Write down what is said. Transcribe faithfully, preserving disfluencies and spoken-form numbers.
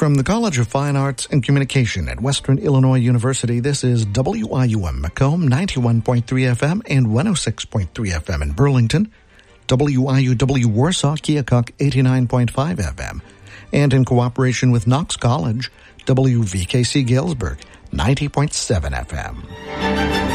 From the College of Fine Arts and Communication at Western Illinois University, this is W I U M Macomb ninety-one point three F M and one oh six point three F M in Burlington, W I U W Warsaw Keokuk eighty-nine point five F M, and in cooperation with Knox College, W V K C Galesburg ninety point seven F M.